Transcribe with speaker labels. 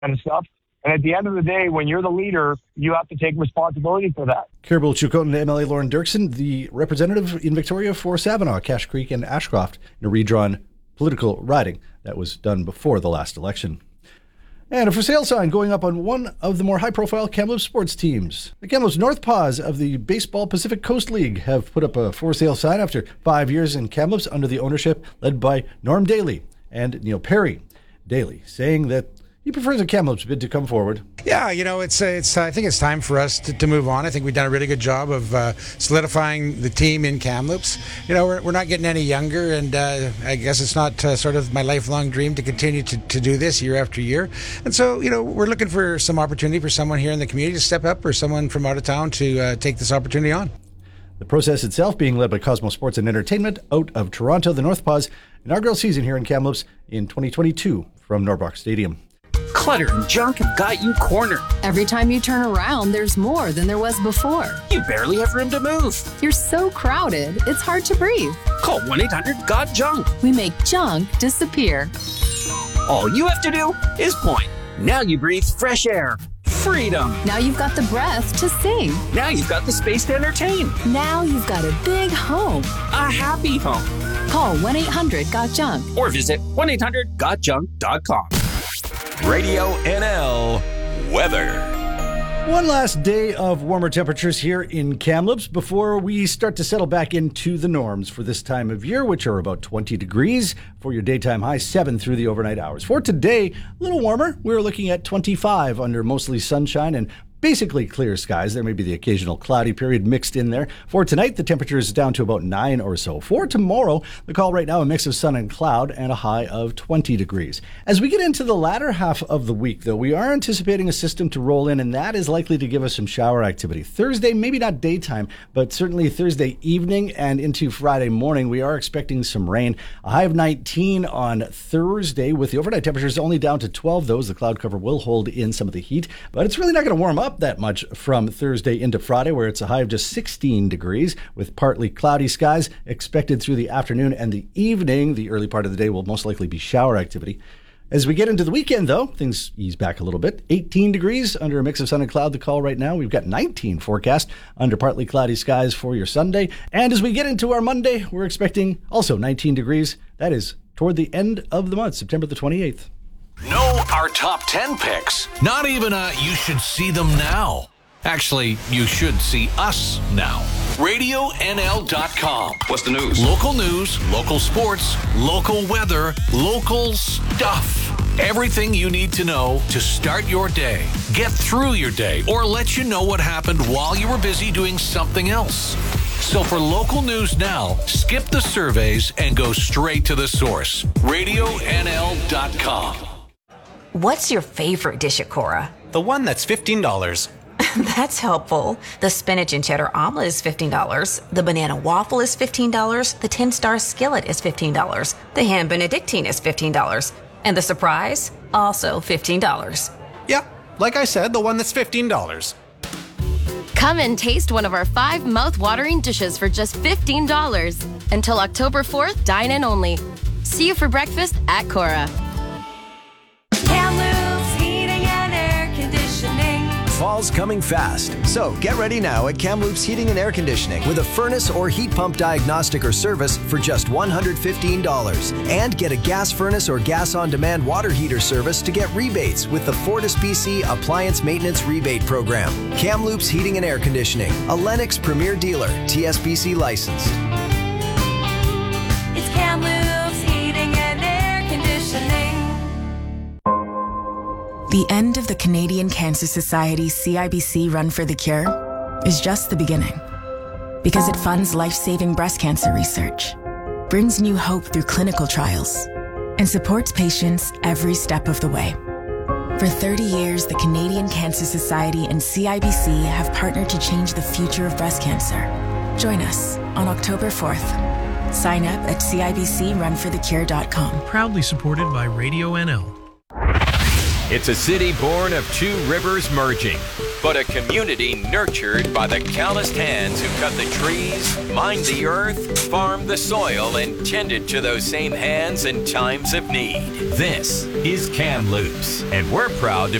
Speaker 1: kind of stuff. And at the end of the day, when you're the leader, you have to take responsibility for that.
Speaker 2: Caribou Chilcotin MLA Lauren Dirksen, the representative in Victoria for Savanaw, Cache Creek, and Ashcroft in a redrawn political riding that was done before the last election. And a for sale sign going up on one of the more high-profile Kamloops sports teams. The Kamloops North Paws of the Baseball Pacific Coast League have put up a for sale sign after 5 years in Kamloops under the ownership led by Norm Daly and Neil Perry. Daly saying that he prefers a Kamloops bid to come forward.
Speaker 3: Yeah, I think it's time for us to move on. I think we've done a really good job of solidifying the team in Kamloops. We're not getting any younger, and I guess it's not sort of my lifelong dream to continue to do this year after year. And so, we're looking for some opportunity for someone here in the community to step up or someone from out of town to take this opportunity on.
Speaker 2: The process itself being led by Cosmo Sports and Entertainment out of Toronto. The North Paws inaugural season here in Kamloops in 2022 from Norbox Stadium.
Speaker 4: Clutter and junk have got you cornered.
Speaker 5: Every time you turn around, there's more than there was before.
Speaker 4: You barely have room to move.
Speaker 5: You're so crowded, it's hard to breathe.
Speaker 4: Call 1-800-GOT-JUNK.
Speaker 5: We make junk disappear.
Speaker 4: All you have to do is point. Now you breathe fresh air. Freedom.
Speaker 5: Now you've got the breath to sing.
Speaker 4: Now you've got the space to entertain.
Speaker 5: Now you've got a big home.
Speaker 4: A happy home.
Speaker 5: Call 1-800-GOT-JUNK.
Speaker 4: Or visit 1-800-GOTJUNK.com.
Speaker 6: Radio NL weather.
Speaker 2: One last day of warmer temperatures here in Kamloops before we start to settle back into the norms for this time of year, which are about 20 degrees for your daytime high, 7 through the overnight hours. For today, a little warmer. We're looking at 25 under mostly sunshine and basically clear skies. There may be the occasional cloudy period mixed in there. For tonight, the temperature is down to about 9 or so. For tomorrow, the call right now, a mix of sun and cloud and a high of 20 degrees. As we get into the latter half of the week, though, we are anticipating a system to roll in, and that is likely to give us some shower activity. Thursday, maybe not daytime, but certainly Thursday evening and into Friday morning, we are expecting some rain. A high of 19 on Thursday, with the overnight temperatures only down to 12. Those, the cloud cover will hold in some of the heat, but it's really not going to warm up that much from Thursday into Friday, where it's a high of just 16 degrees with partly cloudy skies expected through the afternoon and the evening. The early part of the day will most likely be shower activity. As we get into the weekend, though, things ease back a little bit. 18 degrees under a mix of sun and cloud, the call right now. We've got 19 forecast under partly cloudy skies for your Sunday. And as we get into our Monday, we're expecting also 19 degrees. That is toward the end of the month, September the 28th.
Speaker 6: Know our top 10 picks. Not even you should see them now. Actually, you should see us now. RadioNL.com.
Speaker 7: What's the news?
Speaker 6: Local news, local sports, local weather, local stuff. Everything you need to know to start your day, get through your day, or let you know what happened while you were busy doing something else. So for local news now, skip the surveys and go straight to the source. RadioNL.com.
Speaker 8: What's your favorite dish at Cora?
Speaker 9: The one that's $15.
Speaker 8: That's helpful. The spinach and cheddar omelet is $15. The banana waffle is $15. The 10-star skillet is $15. The ham benedictine is $15. And the surprise? Also $15.
Speaker 9: Yeah, like I said, the one that's $15.
Speaker 10: Come and taste one of our 5 mouth-watering dishes for just $15. Until October 4th, dine in only. See you for breakfast at Cora.
Speaker 11: Kamloops Heating and Air Conditioning.
Speaker 12: Fall's coming fast, so get ready now at Kamloops Heating and Air Conditioning with a furnace or heat pump diagnostic or service for just $115. And get a gas furnace or gas on-demand water heater service to get rebates with the Fortis BC Appliance Maintenance Rebate Program. Kamloops Heating and Air Conditioning, a Lennox Premier Dealer, TSBC licensed.
Speaker 11: It's Kamloops Heating and Air Conditioning.
Speaker 13: The end of the Canadian Cancer Society CIBC Run for the Cure is just the beginning. Because it funds life-saving breast cancer research, brings new hope through clinical trials, and supports patients every step of the way. For 30 years, the Canadian Cancer Society and CIBC have partnered to change the future of breast cancer. Join us on October 4th. Sign up at CIBCRunforthecure.com.
Speaker 14: Proudly supported by Radio NL.
Speaker 7: It's a city born of two rivers merging, but a community nurtured by the calloused hands who cut the trees, mined the earth, farmed the soil, and tended to those same hands in times of need. This is Kamloops, and we're proud to